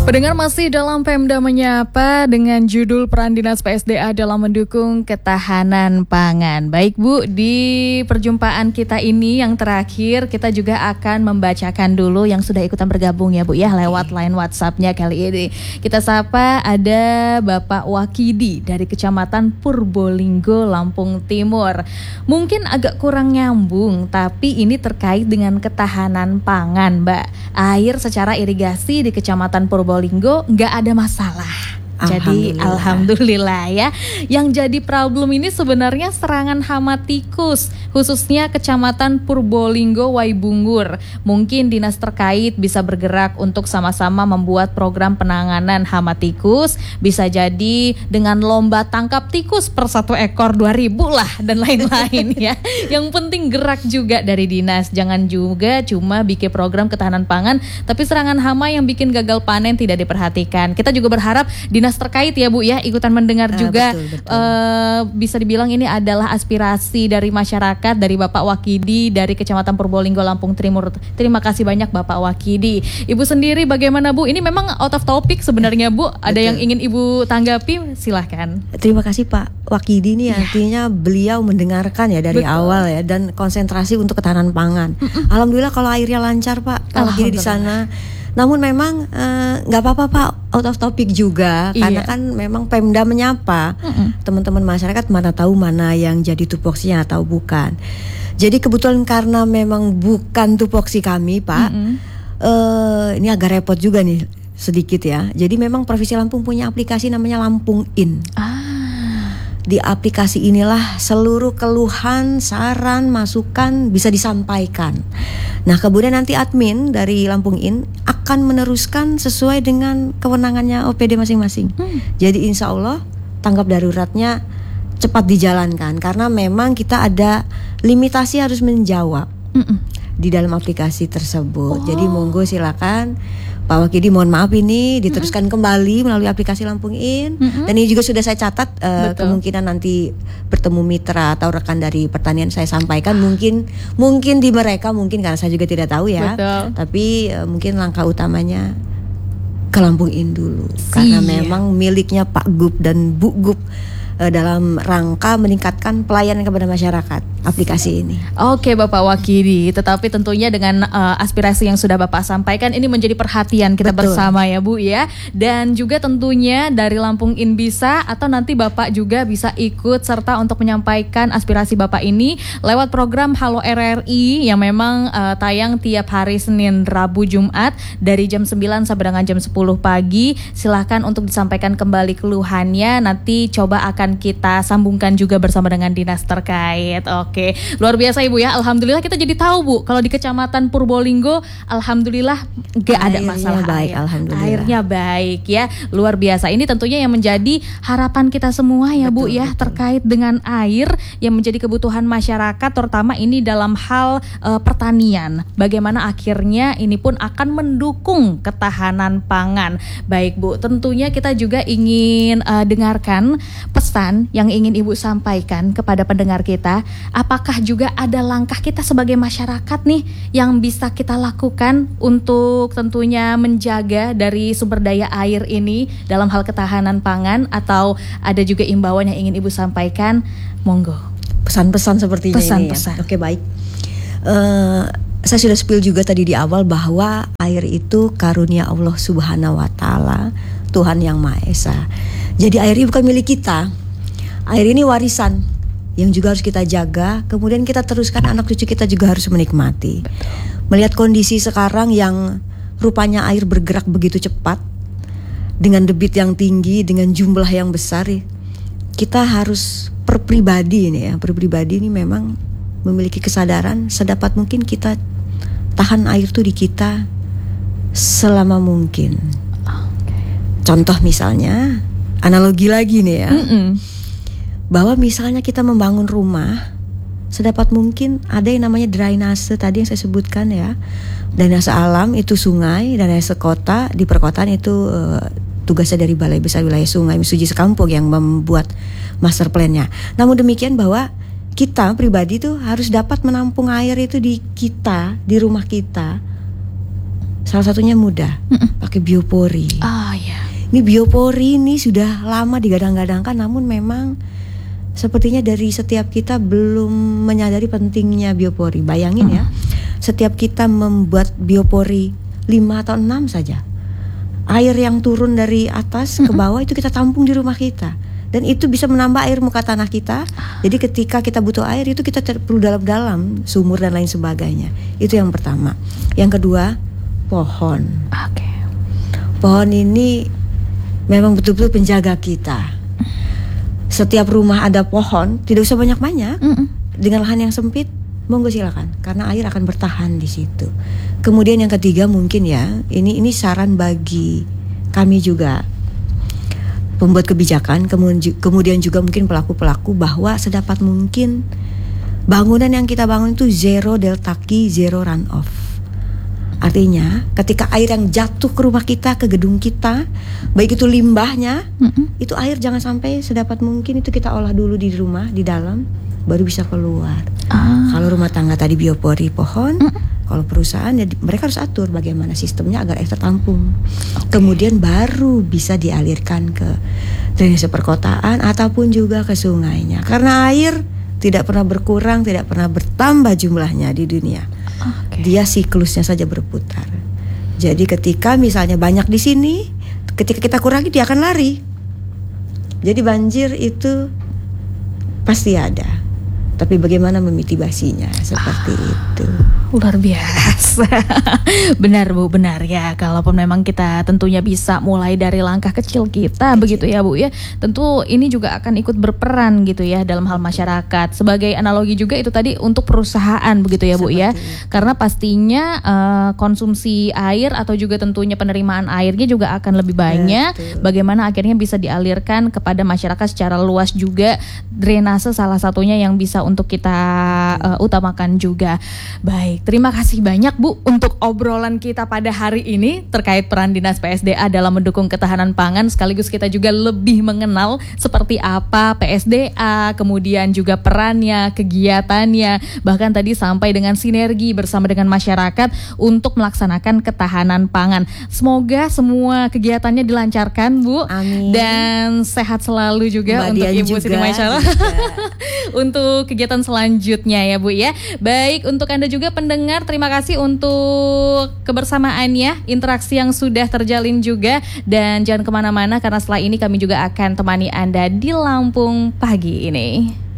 Pendengar masih dalam Pemda Menyapa dengan judul peran Dinas PSDA dalam mendukung ketahanan pangan. Baik Bu, di perjumpaan kita ini yang terakhir kita juga akan membacakan dulu yang sudah ikutan bergabung ya Bu ya lewat line WhatsApp-nya kali ini. Kita sapa ada Bapak Wakidi dari Kecamatan Purbolinggo, Lampung Timur. Mungkin agak kurang nyambung tapi ini terkait dengan ketahanan pangan Mbak. Air secara irigasi di Kecamatan Purbolinggo nggak ada masalah. Jadi alhamdulillah ya. Yang jadi problem ini sebenarnya serangan hama tikus, khususnya Kecamatan Purbolinggo Waibungur. Mungkin dinas terkait bisa bergerak untuk sama-sama membuat program penanganan hama tikus. Bisa jadi dengan lomba tangkap tikus per 1 ekor 2.000 lah dan lain-lain ya. Yang penting gerak juga dari dinas. Jangan juga cuma bikin program ketahanan pangan tapi serangan hama yang bikin gagal panen tidak diperhatikan. Kita juga berharap dinas terkait ya Bu ya ikutan mendengar juga. Betul. Bisa dibilang ini adalah aspirasi dari masyarakat, dari Bapak Wakidi dari Kecamatan Purbolinggo, Lampung Timur. Terima kasih banyak Bapak Wakidi. Ibu sendiri bagaimana Bu? Ini memang out of topic sebenarnya Bu. Ada yang ingin Ibu tanggapi? Silahkan. Terima kasih Pak Wakidi ini artinya beliau mendengarkan ya dari awal ya dan konsentrasi untuk ketahanan pangan. Alhamdulillah kalau airnya lancar Pak Wakidi di sana. Namun memang nggak apa-apa Pak, out of topic juga karena kan memang Pemda menyapa teman-teman masyarakat, mana tahu mana yang jadi tupoksinya atau bukan. Jadi kebetulan karena memang bukan tupoksi kami Pak, ini agak repot juga nih sedikit ya. Jadi memang Provinsi Lampung punya aplikasi namanya Lampung In. Di aplikasi inilah seluruh keluhan, saran, masukan bisa disampaikan. Nah kemudian nanti admin dari Lampung In akan meneruskan sesuai dengan kewenangannya OPD masing-masing. Jadi insya Allah tanggap daruratnya cepat dijalankan karena memang kita ada limitasi harus menjawab di dalam aplikasi tersebut. Jadi monggo silakan Pak Wakidi, mohon maaf ini diteruskan kembali melalui aplikasi Lampung In. Dan ini juga sudah saya catat kemungkinan nanti bertemu mitra atau rekan dari pertanian saya sampaikan mungkin di mereka mungkin karena saya juga tidak tahu ya. Tapi mungkin langkah utamanya ke Lampung In dulu karena memang miliknya Pak Gub dan Bu Gub dalam rangka meningkatkan pelayanan kepada masyarakat aplikasi ini. Oke Bapak Wakidi, tetapi tentunya dengan aspirasi yang sudah Bapak sampaikan ini menjadi perhatian kita bersama ya Bu ya. Dan juga tentunya dari Lampung In bisa atau nanti Bapak juga bisa ikut serta untuk menyampaikan aspirasi Bapak ini lewat program Halo RRI yang memang tayang tiap hari Senin, Rabu, Jumat dari jam 9 sampai dengan jam 10 pagi. Silahkan untuk disampaikan kembali keluhannya, nanti coba akan kita sambungkan juga bersama dengan dinas terkait. Oke, luar biasa Ibu ya. Alhamdulillah kita jadi tahu Bu, kalau di Kecamatan Purbolinggo alhamdulillah gak ada masalah baik, alhamdulillah. Airnya baik ya. Luar biasa. Ini tentunya yang menjadi harapan kita semua ya Bu ya, terkait dengan air yang menjadi kebutuhan masyarakat terutama ini dalam hal pertanian. Bagaimana akhirnya ini pun akan mendukung ketahanan pangan. Baik Bu, tentunya kita juga ingin dengarkan pesan yang ingin Ibu sampaikan kepada pendengar kita. Apakah juga ada langkah kita sebagai masyarakat nih yang bisa kita lakukan untuk tentunya menjaga dari sumber daya air ini dalam hal ketahanan pangan, atau ada juga imbauan yang ingin Ibu sampaikan? Monggo. Pesan-pesan sepertinya ini ya. Oke, baik. Saya sudah spill juga tadi di awal bahwa air itu karunia Allah Subhanahu wa Ta'ala, Tuhan yang Maha Esa. Jadi air ini bukan milik kita. Air ini warisan yang juga harus kita jaga. Kemudian kita teruskan, anak cucu kita juga harus menikmati. Melihat kondisi sekarang yang rupanya air bergerak begitu cepat, dengan debit yang tinggi, dengan jumlah yang besar, kita harus per pribadi ini memang memiliki kesadaran sedapat mungkin kita tahan air itu di kita selama mungkin. Contoh misalnya, analogi lagi nih ya, bahwa misalnya kita membangun rumah, sedapat mungkin ada yang namanya drainase tadi yang saya sebutkan ya. Drainase alam itu sungai, drainase kota di perkotaan itu tugasnya dari Balai Besar Wilayah Sungai Misuji Sekampung yang membuat master plan-nya. Namun demikian bahwa kita pribadi tuh harus dapat menampung air itu di kita, di rumah kita. Salah satunya mudah, pakai biopori. Iya. Ini biopori ini sudah lama digadang-gadangkan, namun memang sepertinya dari setiap kita belum menyadari pentingnya biopori. Bayangin ya, setiap kita membuat biopori 5 atau 6 saja, air yang turun dari atas ke bawah itu kita tampung di rumah kita. Dan itu bisa menambah air muka tanah kita. Jadi ketika kita butuh air itu kita perlu dalam-dalam sumur dan lain sebagainya. Itu yang pertama. Yang kedua, pohon. Oke. Pohon ini memang betul-betul penjaga kita. Setiap rumah ada pohon, tidak usah banyak-banyak. Dengan lahan yang sempit, monggo silakan, karena air akan bertahan di situ. Kemudian yang ketiga mungkin ya, ini saran bagi kami juga, pembuat kebijakan, kemudian juga mungkin pelaku-pelaku, bahwa sedapat mungkin bangunan yang kita bangun itu zero delta Q, zero runoff. Artinya ketika air yang jatuh ke rumah kita, ke gedung kita, baik itu limbahnya, itu air jangan sampai sedapat mungkin itu kita olah dulu di rumah, di dalam, baru bisa keluar. Kalau rumah tangga tadi biopori pohon, kalau perusahaan ya mereka harus atur bagaimana sistemnya agar air tertampung. Kemudian baru bisa dialirkan ke drainase perkotaan ataupun juga ke sungainya. Karena air tidak pernah berkurang, tidak pernah bertambah jumlahnya di dunia. Dia siklusnya saja berputar. Jadi ketika misalnya banyak di sini, ketika kita kurangi dia akan lari. Jadi banjir itu pasti ada. Tapi bagaimana memitigasinya seperti itu. Luar biasa. Benar Bu, benar ya. Kalaupun memang kita tentunya bisa mulai dari langkah kecil kita, begitu ya Bu ya. Tentu ini juga akan ikut berperan gitu ya dalam hal masyarakat. Sebagai analogi juga itu tadi untuk perusahaan begitu ya Bu ya. Karena pastinya konsumsi air atau juga tentunya penerimaan airnya juga akan lebih banyak. Bagaimana akhirnya bisa dialirkan kepada masyarakat secara luas juga. Drainase salah satunya yang bisa untuk kita utamakan juga. Baik, terima kasih banyak Bu untuk obrolan kita pada hari ini terkait peran Dinas PSDA dalam mendukung ketahanan pangan, sekaligus kita juga lebih mengenal seperti apa PSDA, kemudian juga perannya, kegiatannya, bahkan tadi sampai dengan sinergi bersama dengan masyarakat untuk melaksanakan ketahanan pangan. Semoga semua kegiatannya dilancarkan Bu. Amin. Dan sehat selalu juga Mbak untuk Dian Ibu juga, Siti Maisyarah untuk kegiatan selanjutnya ya Bu ya. Baik, untuk Anda juga pendengar, terima kasih untuk kebersamaannya, interaksi yang sudah terjalin juga. Dan jangan kemana-mana karena setelah ini kami juga akan temani Anda di Lampung pagi ini.